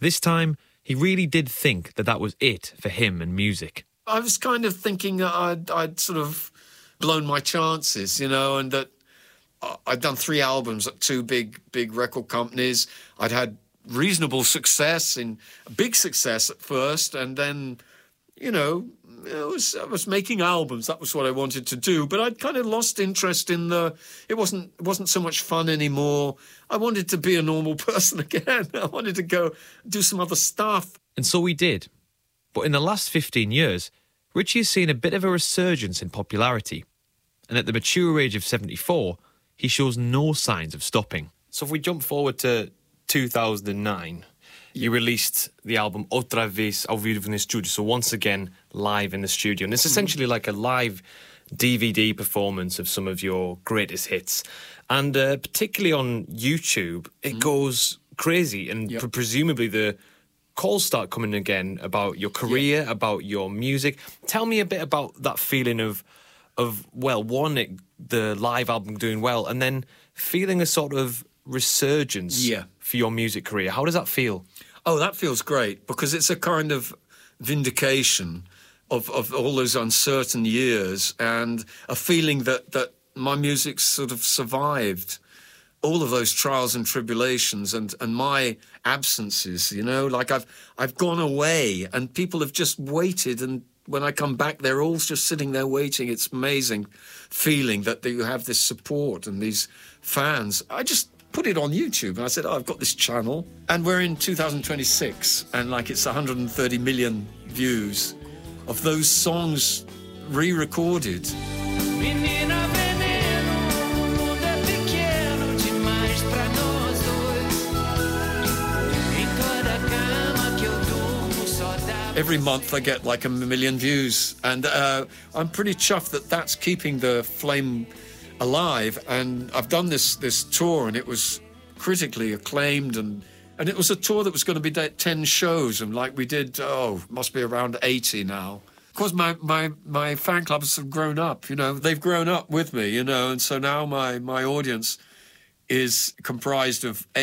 This time, he really did think that was it for him and music. I was kind of thinking that I'd sort of blown my chances, and that I'd done 3 albums at 2 big record companies. I'd had reasonable success, big success at first, and then, I was making albums. That was what I wanted to do, but I'd kind of lost interest in it wasn't so much fun anymore. I wanted to be a normal person again. I wanted to go do some other stuff. And so we did. But in the last 15 years, Richie has seen a bit of a resurgence in popularity. And at the mature age of 74, he shows no signs of stopping. So if we jump forward to 2009, you released the album Outra Vez ao Vivo no Estúdio, so once again live in the studio. And it's essentially like a live DVD performance of some of your greatest hits. And particularly on YouTube, it goes crazy. And presumably the calls start coming again about your career, about your music. Tell me a bit about that feeling of the live album doing well, and then feeling a sort of resurgence for your music career. How does that feel? Oh, that feels great, because it's a kind of vindication of all those uncertain years, and a feeling that my music sort of survived all of those trials and tribulations and my absences, like I've gone away and people have just waited, and when I come back, they're all just sitting there waiting. It's amazing feeling that you have this support and these fans. I just put it on YouTube and I said, I've got this channel, and we're in 2026 and it's 130 million views of those songs re-recorded. Every month I get 1 million views, and I'm pretty chuffed that that's keeping the flame alive. And I've done this tour, and it was critically acclaimed, and it was a tour that was going to be 10 shows, and we did, must be around 80 now. Of course, my fan clubs have grown up, they've grown up with me, and so now my audience is comprised of